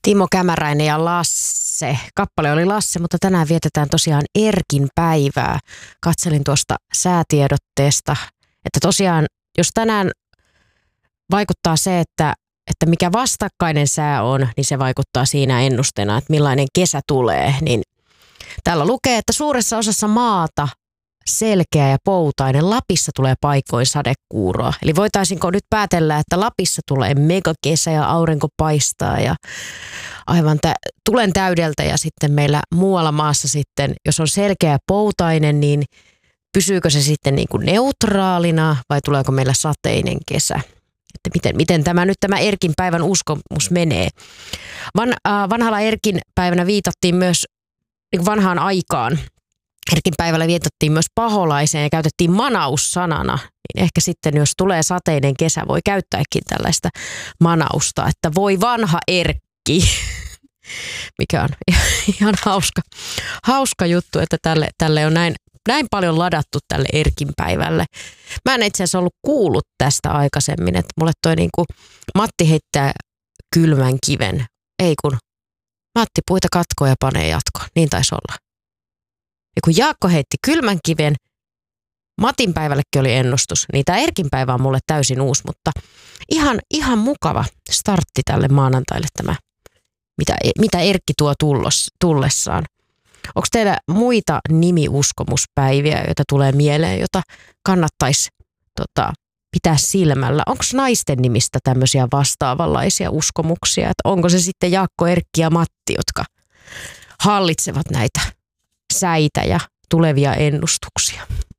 Timo Kämäräinen ja Lasse. Kappale oli Lasse, mutta tänään vietetään tosiaan Erkin päivää. Katselin tuosta säätiedotteesta, että tosiaan jos tänään vaikuttaa se, että mikä vastakkainen sää on, niin se vaikuttaa siinä ennusteena, että millainen kesä tulee. Niin täällä lukee, että suuressa osassa maata selkeä ja poutainen. Lapissa tulee paikoin sadekuuroa. Eli voitaisinko nyt päätellä, että Lapissa tulee megakesä ja aurinko paistaa ja aivan tulen täydeltä ja sitten meillä muualla maassa sitten, jos on selkeä ja poutainen, niin pysyykö se sitten niin kuin neutraalina vai tuleeko meillä sateinen kesä? Että miten tämä Erkin päivän uskomus menee. Vanhalla Erkin päivänä viitattiin myös niin vanhaan aikaan. Erkin päivällä vietettiin myös paholaiseen ja käytettiin manaus-sanana. Niin ehkä sitten, jos tulee sateinen kesä, voi käyttääkin tällaista manausta, että voi vanha Erkki. Mikä on ihan hauska juttu, että tälle on näin paljon ladattu tälle Erkin päivälle. Mä en itse asiassa ollut kuullut tästä aikaisemmin, että mulle toi niinku Matti heittää kylmän kiven. Ei kun Matti puita katkoo ja panee jatkoon. Niin taisi olla. Ja kun Jaakko heitti kylmän kiven, Matin päivällekin oli ennustus, niin tämä Erkin päivä on mulle täysin uusi, mutta ihan mukava startti tälle maanantaille tämä, mitä Erkki tuo tullessaan. Onko teillä muita nimiuskomuspäiviä, joita tulee mieleen, jota kannattaisi pitää silmällä? Onko naisten nimistä tämmöisiä vastaavanlaisia uskomuksia? Että onko se sitten Jaakko, Erkki ja Matti, jotka hallitsevat näitä säitä ja tulevia ennustuksia?